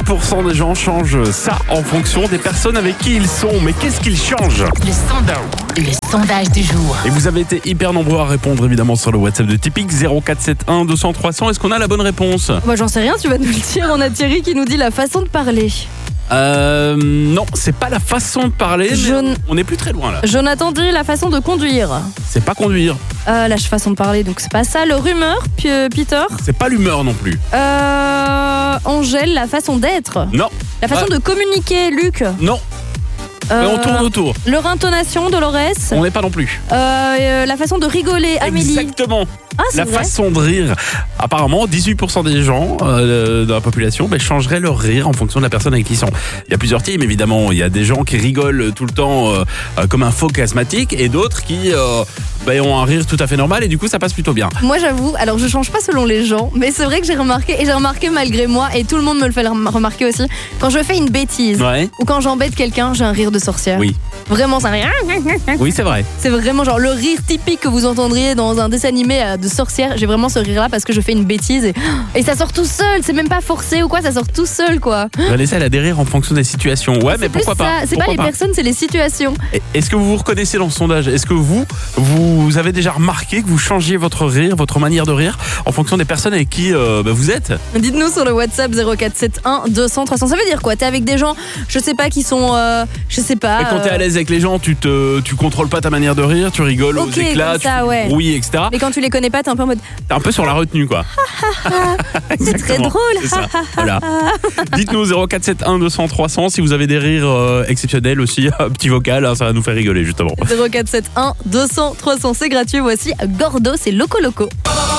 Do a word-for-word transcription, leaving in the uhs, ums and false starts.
pour cent des gens changent ça en fonction des personnes avec qui ils sont. Mais qu'est-ce qu'ils changent ? Le sondage, le sondage du jour. Et vous avez été hyper nombreux à répondre évidemment sur le WhatsApp de Tipeee zéro quatre sept un deux cents trois cents. Est-ce qu'on a la bonne réponse ? Moi j'en sais rien, tu vas nous le dire. On a Thierry qui nous dit la façon de parler. Euh... Non, c'est pas la façon de parler, mais Jon- on n'est plus très loin là. Jonathan dit la façon de conduire. C'est pas conduire, Euh, la façon de parler, donc c'est pas ça. Le rumeur, P- euh, Peter. c'est pas l'humeur non plus. Euh, Angèle, la façon d'être. Non, La façon Ah. de communiquer, Luc. non, Euh, mais on tourne autour. Leur intonation, Dolores. On n'est pas non plus. Euh, euh, la façon de rigoler, Amélie. Exactement. Ah, c'est La vrai. façon de rire. Apparemment, dix-huit pour cent des gens euh, de la population ben, changeraient leur rire en fonction de la personne avec qui ils sont. Il y a plusieurs teams, évidemment. Il y a des gens qui rigolent tout le temps euh, euh, comme un faux asthmatique et d'autres qui euh, ben, ont un rire tout à fait normal et du coup, ça passe plutôt bien. Moi j'avoue, alors je change pas selon les gens, mais c'est vrai que j'ai remarqué, et j'ai remarqué malgré moi, et tout le monde me le fait rem- remarquer aussi, quand je fais une bêtise, Ouais. ou quand j'embête quelqu'un, j'ai un rire de sorcière. Oui. Vraiment, c'est un rire. Oui, c'est vrai. C'est vraiment genre le rire typique que vous entendriez dans un dessin animé euh, de sorcière. J'ai vraiment ce rire là parce que je fais une bêtise et, et ça sort tout seul, c'est même pas forcé ou quoi, ça sort tout seul quoi. Vanessa, elle a des rires en fonction des situations. Ouais, mais C'est plus pourquoi ça, pas c'est pas Pourquoi les personnes, c'est les situations. Et Est-ce que vous vous reconnaissez dans ce sondage ? Est-ce que vous, vous avez déjà remarqué que vous changiez votre rire, votre manière de rire en fonction des personnes avec qui euh, bah, vous êtes ? Dites-nous sur le WhatsApp zéro quatre sept un deux cents trois cents. Ça veut dire quoi ? T'es avec des gens, je sais pas, qui sont, euh, je sais pas. Et quand t'es à euh, l'aise avec les gens, tu te, tu contrôles pas ta manière de rire, tu rigoles Ok, aux éclats, comme ça, tu ouais. oui, et cetera. Mais quand tu les connais pas, t'es un peu en mode. T'es un peu sur la retenue, quoi. C'est très Exactement, drôle. c'est ça. Voilà. Dites-nous zéro quatre sept un deux cents trois cents si vous avez des rires euh, exceptionnels aussi, un petit vocal, hein, ça va nous faire rigoler justement. zéro quatre sept un deux cents trois cents, c'est gratuit. Voici Gordo, c'est Loco Loco.